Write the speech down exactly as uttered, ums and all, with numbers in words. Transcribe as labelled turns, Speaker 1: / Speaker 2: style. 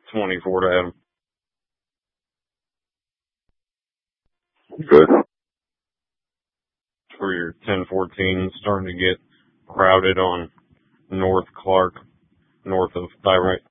Speaker 1: twenty-four to Adam.
Speaker 2: Good.
Speaker 1: For your ten fourteen, starting to get crowded on North Clark, north of Tyrant.